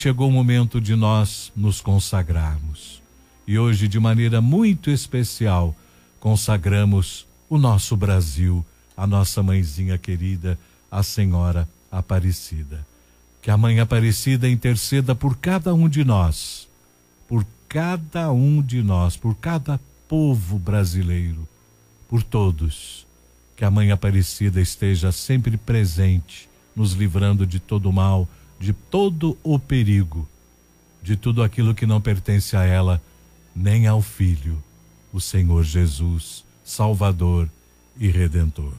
chegou o momento de nós nos consagrarmos. E hoje, de maneira muito especial, consagramos o nosso Brasil, a nossa mãezinha querida, a Senhora Aparecida. Que a Mãe Aparecida interceda por cada um de nós, por cada povo brasileiro, por todos. Que a Mãe Aparecida esteja sempre presente, nos livrando de todo o mal, de todo o perigo, de tudo aquilo que não pertence a ela, nem ao Filho, o Senhor Jesus, Salvador e Redentor.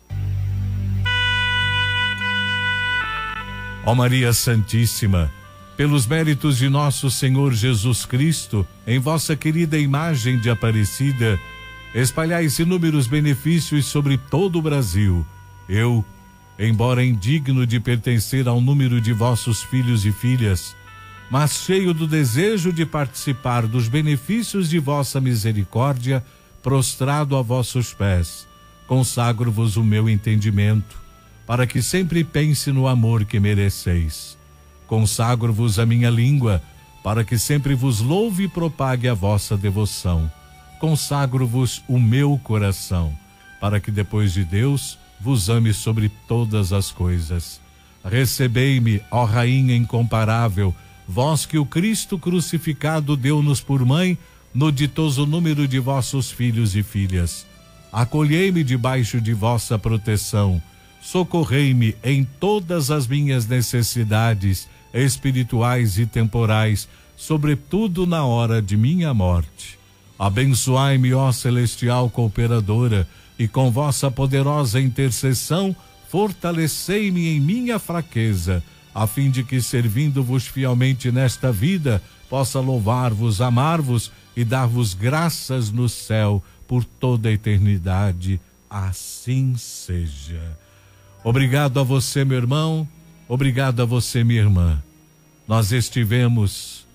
Ó Maria Santíssima, pelos méritos de nosso Senhor Jesus Cristo, em vossa querida imagem de Aparecida, espalhais inúmeros benefícios sobre todo o Brasil. Eu, embora indigno de pertencer ao número de vossos filhos e filhas, mas cheio do desejo de participar dos benefícios de vossa misericórdia, prostrado a vossos pés, consagro-vos o meu entendimento, para que sempre pense no amor que mereceis. Consagro-vos a minha língua, para que sempre vos louve e propague a vossa devoção. Consagro-vos o meu coração, para que depois de Deus vos ame sobre todas as coisas. Recebei-me, ó Rainha incomparável, vós que o Cristo crucificado deu-nos por mãe, no ditoso número de vossos filhos e filhas. Acolhei-me debaixo de vossa proteção, socorrei-me em todas as minhas necessidades espirituais e temporais, sobretudo na hora de minha morte. Abençoai-me, ó celestial cooperadora, e com vossa poderosa intercessão, fortalecei-me em minha fraqueza, a fim de que, servindo-vos fielmente nesta vida, possa louvar-vos, amar-vos e dar-vos graças no céu por toda a eternidade. Assim seja. Obrigado a você, meu irmão, obrigado a você, minha irmã. Nós estivemos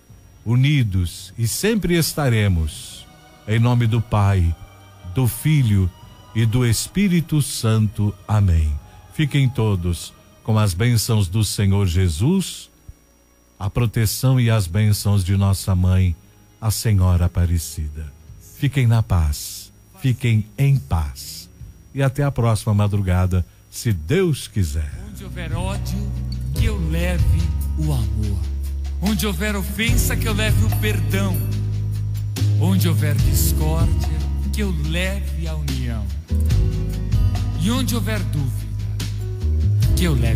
unidos e sempre estaremos, em nome do Pai, do Filho e do Espírito Santo. Amém. Fiquem todos com as bênçãos do Senhor Jesus, a proteção e as bênçãos de nossa mãe, a Senhora Aparecida. Fiquem na paz, fiquem em paz. E até a próxima madrugada, se Deus quiser. Onde houver ódio, que eu leve o amor. Onde houver ofensa, que eu leve o perdão. Onde houver discórdia, que eu leve a união. E onde houver dúvida, que eu leve